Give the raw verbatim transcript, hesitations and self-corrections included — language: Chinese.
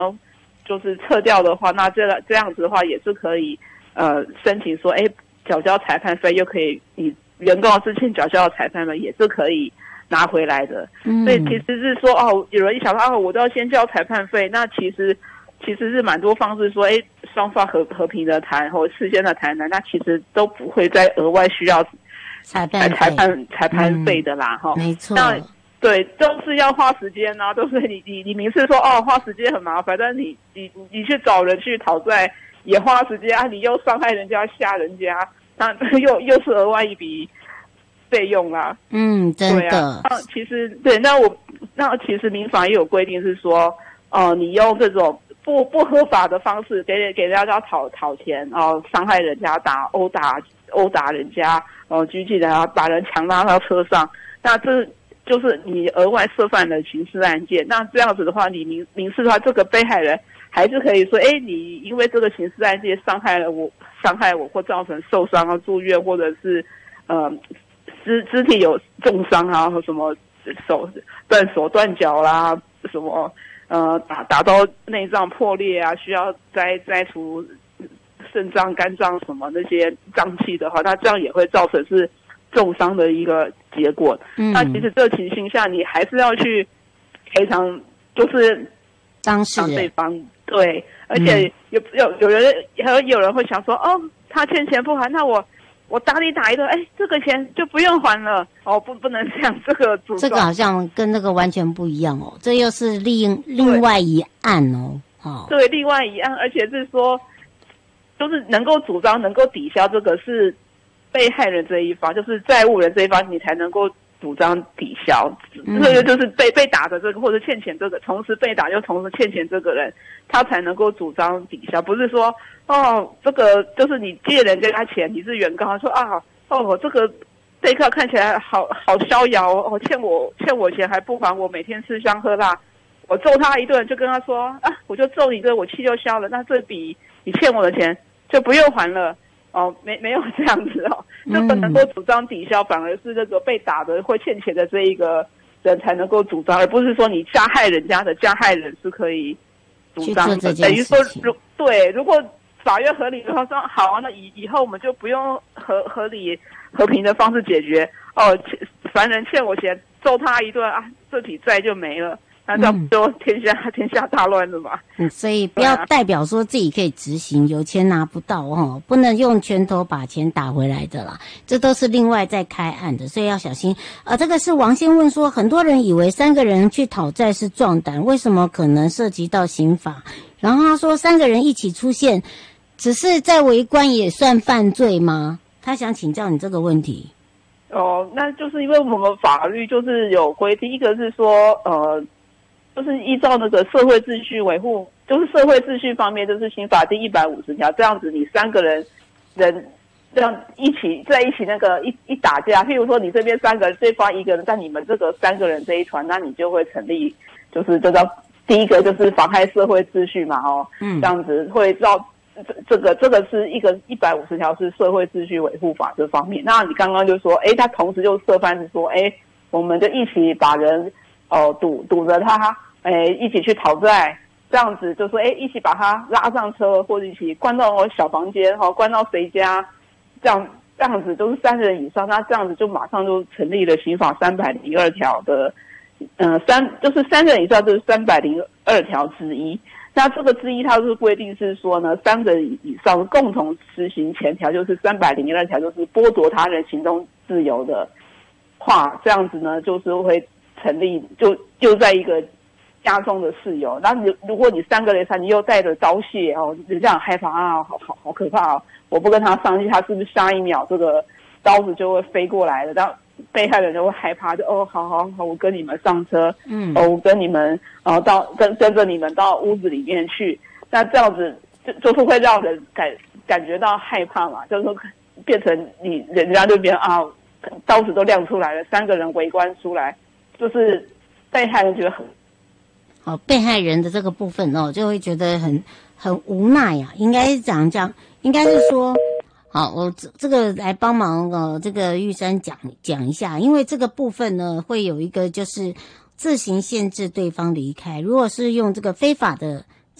就是撤掉的话，那这这样子的话也是可以呃申请说，哎，缴交裁判费，又可以你原告之前缴交的裁判费也是可以拿回来的。嗯，所以其实是说哦，有人一想到哦，我都要先交裁判费，那其实其实是蛮多方式说，哎，双方和和平的谈或事先的谈呢，那其实都不会再额外需要裁判裁判裁判费的啦，哈、 嗯，没错。 那对，都是要花时间啊，都是你你你明示说哦，花时间很麻烦，但是你你你去找人去讨债也花时间啊，你又伤害人家吓人家，那又又是额外一笔费用啦。 嗯，真的。 对啊，那其实对，那我那其实民法也有规定是说，呃，你用这种不不合法的方式给给人家讨讨钱哦、呃，伤害人家打殴打殴打人家，呃，拘禁人家，把人强拉到车上，那这就是你额外涉犯了刑事案件。那这样子的话，你民民事的话，这个被害人还是可以说，哎，你因为这个刑事案件伤害了我，伤害我或造成受伤啊、住院，或者是呃肢肢体有重伤啊，或什么手断手断脚啦，什么呃打打到内脏破裂啊，需要摘摘除肾脏、肝脏什么那些脏器的话，那这样也会造成是重伤的一个结果。嗯，那其实这个情形下，你还是要去赔偿，就是当事人对方。对，而且有有有人还有有人会想说，哦，他欠钱不还，那我我打你打一顿，哎，这个钱就不用还了。哦，不不能这样，这个主张这个好像跟那个完全不一样哦，这又是另另外一案哦。哦， 对，另外一案，而且是说，就是能够主张、能够抵消这个是被害人这一方，就是债务人这一方，你才能够主张抵消。嗯，这个就是被被打的这个，或者欠钱这个，同时被打又同时欠钱这个人，他才能够主张抵消。不是说哦，这个就是你借人家钱，你是原告，说啊，哦，这个被告看起来好好逍遥哦，欠我欠我钱还不还我，每天吃香喝辣，我揍他一顿，就跟他说啊，我就揍你一顿，我气就消了，那这笔你欠我的钱就不用还了。哦，没没有这样子哦，这个能够主张抵消，反而是这个被打的或欠钱的这一个人才能够主张，而不是说你加害人家的加害人是可以主张的。等于说，如对，如果法院合理的话说好啊，那以以后我们就不用合合理和平的方式解决哦，凡人欠我钱，揍他一顿啊，这笔债就没了。那这样就天下、嗯、天下大乱了嘛。 嗯，所以不要代表说自己可以执行，有钱拿不到哦，不能用拳头把钱打回来的啦，这都是另外再开案的，所以要小心。呃，这个是王先问说，很多人以为三个人去讨债是壮胆，为什么可能涉及到刑法？然后他说三个人一起出现，只是在围观也算犯罪吗？他想请教你这个问题。 哦，那就是因为我们法律就是有规定，一个是说呃。就是依照那个社会秩序维护，就是社会秩序方面，就是刑法第一百五十条，这样子你三个人人这样一起在一起那个一一打架，譬如说你这边三个人，对方一个人，在你们这个三个人这一团，那你就会成立，就是这个第一个就是妨害社会秩序嘛，哦，嗯，这样子会照这这个这个是一个一百五十条是社会秩序维护法这方面。那你刚刚就说，哎，他同时就涉犯是说，哎，我们就一起把人。哦，堵堵着他，哎，一起去讨债，这样子就说，哎，一起把他拉上车，或者一起关到小房间，哈、哦，关到谁家，这样这样子都是三人以上，那这样子就马上就成立了刑法三百零二条的，呃，三就是三人以上就是三百零二条之一。那这个之一，它是规定是说呢，三人以上共同实行前条，就是三百零二条，就是剥夺他人行动自由的话，这样子呢，就是会。成立就就在一个家中的室友，然后你如果你三个人上，你又带着刀械哦，人家很害怕啊，好好好可怕哦！我不跟他上去，他是不是下一秒这个刀子就会飞过来了？然后被害人就会害怕，就哦，好好好，我跟你们上车，嗯，哦，我跟你们，然后到跟跟着你们到屋子里面去，那这样子就就是会让人感感觉到害怕嘛，就是说变成你人家这边啊，刀子都亮出来了，三个人围观出来。就是被害人觉得很好，被害人的这个部分哦，就会觉得很很无奈呀、啊。应该是这样讲，应该是说，好，我这这个来帮忙呃，这个玉山讲讲一下，因为这个部分呢，会有一个就是自行限制对方离开。如果是用这个非法的